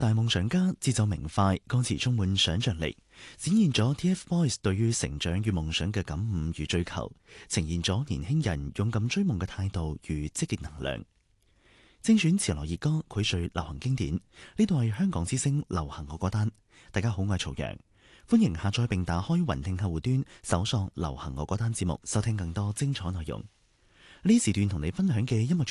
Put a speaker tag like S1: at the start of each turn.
S1: 大夢想家節奏明快，歌詞充滿想像力，展現咗 TFBOYS 對於成長與夢想嘅感悟與追求，呈現咗年輕人勇敢追夢嘅態度與積極能量。精選潮流熱歌，膾萃流行經典。呢度係香港之聲流行我歌單。大家好，我係曹陽，歡迎下載並打開雲聽客戶端，搜索流行我歌單節目，收聽更多精彩內容。呢時段同你分享嘅音樂